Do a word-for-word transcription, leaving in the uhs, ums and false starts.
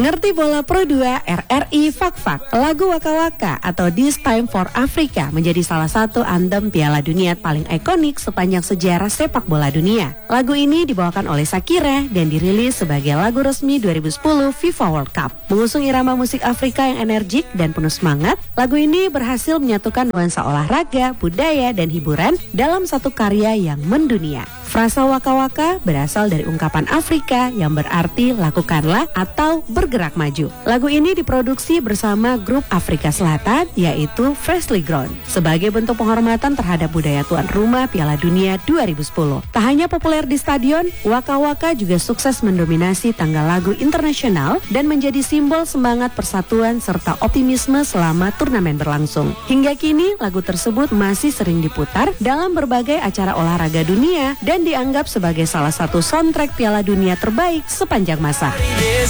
Ngerti bola Pro dua R R I Fak-Fak. Lagu Waka Waka atau This Time for Africa menjadi salah satu anthem Piala Dunia paling ikonik sepanjang sejarah sepak bola dunia. Lagu ini dibawakan oleh Shakira dan dirilis sebagai lagu resmi dua ribu sepuluh FIFA World Cup. Mengusung irama musik Afrika yang energik dan penuh semangat, lagu ini berhasil menyatukan nuansa olahraga, budaya, dan hiburan dalam satu karya yang mendunia. Frasa Waka Waka berasal dari ungkapan Afrika yang berarti lakukanlah atau bergerak maju. Lagu ini diproduksi bersama grup Afrika Selatan yaitu Freshly Grown sebagai bentuk penghormatan terhadap budaya tuan rumah Piala Dunia dua ribu sepuluh. Tak hanya populer di stadion, Waka Waka juga sukses mendominasi tanggal lagu internasional dan menjadi simbol semangat persatuan serta optimisme selama turnamen berlangsung. Hingga kini lagu tersebut masih sering diputar dalam berbagai acara olahraga dunia dan dianggap sebagai salah satu soundtrack Piala Dunia terbaik sepanjang masa.